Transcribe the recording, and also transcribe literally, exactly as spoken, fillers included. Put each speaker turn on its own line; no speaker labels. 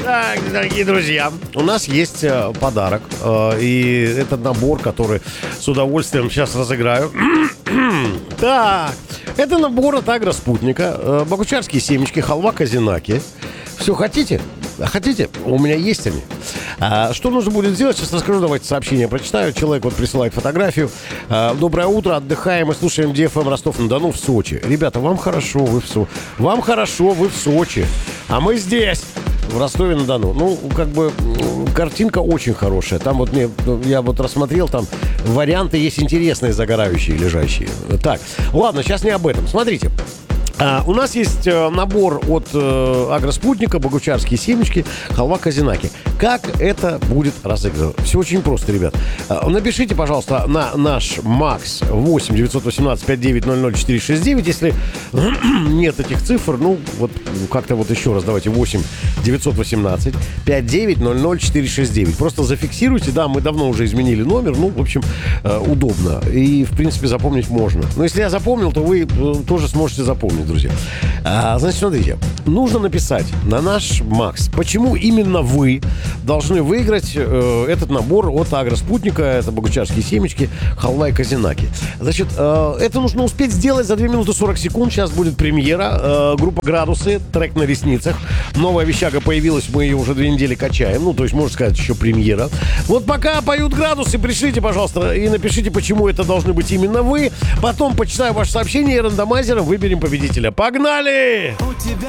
Так, дорогие друзья, у нас есть э, подарок. Э, и этот набор, который с удовольствием сейчас разыграю. Так, это набор от Агроспутника. Э, богучарские семечки, халва Козинаки. Все, хотите? Хотите? У меня есть они. А, что нужно будет сделать? Сейчас расскажу, давайте сообщение прочитаю. Человек вот присылает фотографию. А, доброе утро, отдыхаем и слушаем ди эф эм Ростов-на-Дону в Сочи. Ребята, вам хорошо, вы в Сочи. Вам хорошо, вы в Сочи. А мы здесь, в Ростове-на-Дону. Ну, как бы, картинка очень хорошая. Там вот мне, я вот рассмотрел, там варианты есть интересные, загорающие, лежащие. Так, ладно, сейчас не об этом. Смотрите. Uh, у нас есть uh, набор от uh, Агроспутника, богучарские семечки, халва Козинаки. Как это будет разыграно? Все очень просто, ребят. Uh, напишите, пожалуйста, на наш Макс восемь девятьсот восемнадцать пятьдесят девять ноль ноль четыре шесть девять. Если нет этих цифр, ну, вот как-то вот еще раз давайте восемь девятьсот восемнадцать пятьдесят девять ноль ноль четыре шесть девять. Просто зафиксируйте, да, мы давно уже изменили номер, ну, в общем, uh, удобно. И, в принципе, запомнить можно. Но если я запомнил, то вы uh, тоже сможете запомнить, друзья. А, значит, смотрите, нужно написать на наш Макс, почему именно вы должны выиграть э, этот набор от Агроспутника. Это богучарские семечки, халва и Козинаки. Значит, э, это нужно успеть сделать за две минуты сорок секунд. Сейчас будет премьера. Э, группа «Градусы», трек «На ресницах». Новая вещага появилась, мы ее уже две недели качаем. Ну, то есть, можно сказать, еще премьера. Вот пока поют «Градусы», пришлите, пожалуйста, и напишите, почему это должны быть именно вы. Потом почитаю ваше сообщение и рандомайзером выберем победителя. Погнали! У тебя